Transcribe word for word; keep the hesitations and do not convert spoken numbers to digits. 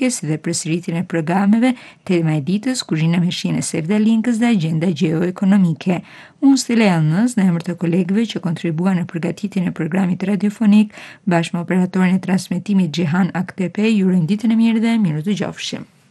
ekonomike, si dhe përsëritjen e programeve, tema e ditës, kuzhina me shije e Sevda Linkës dhe agenda gjeoekonomike. Unë Stella Jannës, në emër të kolegëve që kontribuan në përgatitjen e programit radiofonik, bashkë me operatorin e transmetimit Xhihan Aktepe, ju urojmë ditën e mirë dhe miru të gjofshim.